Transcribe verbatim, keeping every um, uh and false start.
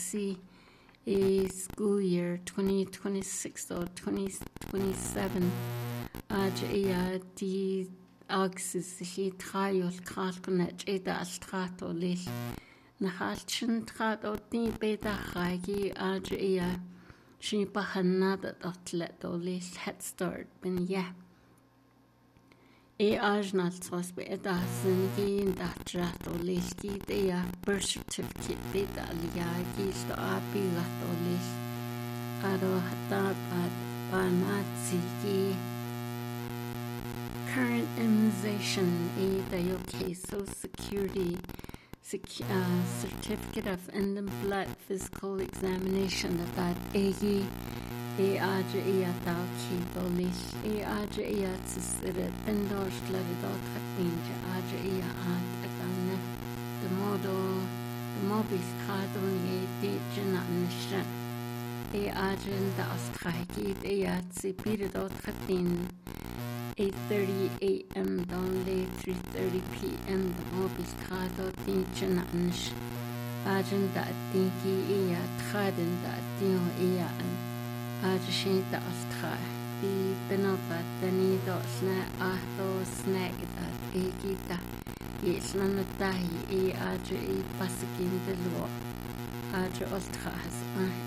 see a school year twenty twenty-six or twenty twenty-seven. Aj ia di August he trial kalkunet eda strato lil. Na halchen trat o di beta ragi aj ia. She bahanada atlet o lil head start ben yeah. E ajnal tros be eda singi indatra o lil ki dea birth certificate beta liagi sto api lat o lil. Aro hata bad banatsi ki. Current immunization e dayo Social Security Sec- uh, Certificate of End of Blood Physical Examination that egi e aja ia tau ki bolish e aja ia tsisire bendosh claridot hatinja aja ia at atane the modo the mobis kadon e de jina nisha e aja da astraki e atsi piridot hatin eight thirty a.m. only three thirty p.m. the mobis kadot de jina nish aja da tinki ia tradin da tio ia an Ajashin da astra, the benova, the nido sna ahto snag that egita, Islamatahi, e aja e basikin de lo, Aja ostra has